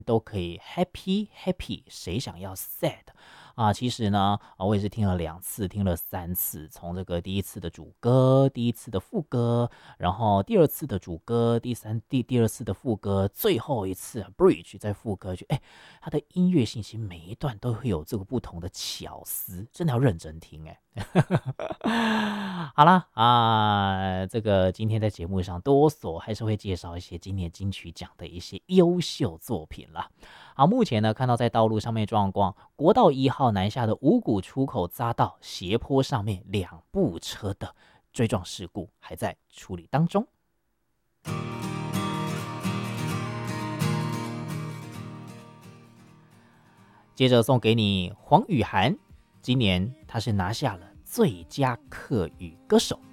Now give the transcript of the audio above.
都可以 happy happy，谁想要 sad 啊？其实呢，我也是听了2次，听了3次，从这个第一次的主歌，第一次的副歌，然后第二次的主歌，第二次的副歌，最后一次 bridge 在副歌曲，它的音乐信息每一段都会有这个不同的巧思，真的要认真听好啦这个今天在节目上多所还是会介绍一些今年金曲奖的一些优秀作品啦。好，目前呢看到在道路上面状况，国道1号南下的五股出口匝道斜坡上面2部车的追撞事故还在处理当中。接着送给你黄雨涵，今年他是拿下了最佳客语歌手。